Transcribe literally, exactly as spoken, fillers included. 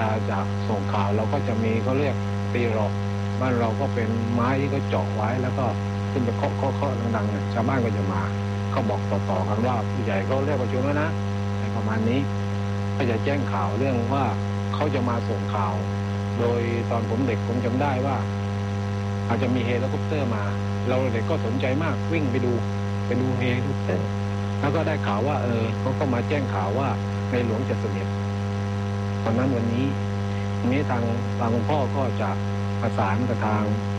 จะส่งข่าวเราก็จะมีเขาเรียกตีหลอกบ้านเราก็เป็นไม้ที่เขาเจาะไว้แล้วก็ขึ้นไปเคาะเคาะเคาะดังๆเนี่ยชาวบ้านก็จะมาเขาบอกต่อๆกันว่าผู้ใหญ่เขาเรียกประชุมแล้วนะประมาณนี้ก็จะแจ้งข่าวเรื่องว่าเขาจะมาส่งข่าวโดยตอนผมเด็กผมจำได้ว่าอาจจะมีเฮลิคอปเตอร์มาเราเด็กก็สนใจมากวิ่งไปดูไปดูเฮลิคอปเตอร์แล้วก็ได้ข่าวว่าเออเขาก็มาแจ้งข่าวว่าในหลวงจะเสด็จตอนนั้นวันนี้นี้ทางทางคุณพ่อก็จะประสานกับทาง